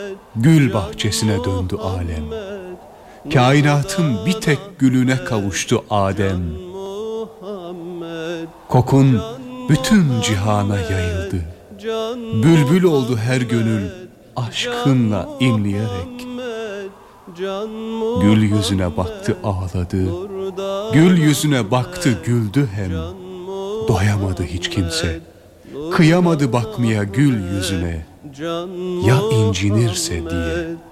Gül bahçesine döndü alem. Kainatın bir tek gülüne kavuştu Adem. Kokun bütün cihana yayıldı. Bülbül oldu her gönül aşkınla inleyerek. Gül yüzüne baktı ağladı. Gül yüzüne baktı güldü hem. Doyamadı hiç kimse. Kıyamadı bakmaya gül yüzüne. Ya incinirse diye.